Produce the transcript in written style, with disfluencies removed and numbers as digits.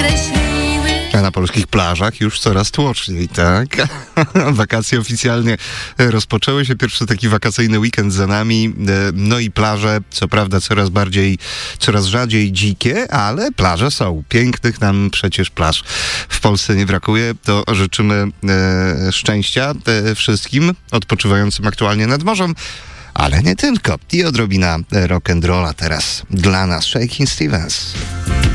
A na polskich plażach już coraz tłoczniej, tak? Wakacje oficjalnie rozpoczęły się. Pierwszy taki wakacyjny weekend za nami. No i plaże, co prawda coraz rzadziej dzikie, ale plaże są. Pięknych nam przecież plaż w Polsce nie brakuje. To życzymy szczęścia wszystkim odpoczywającym aktualnie nad morzem. Ale nie tylko. I odrobina rock'n'rolla teraz dla nas. Shakin' Stevens.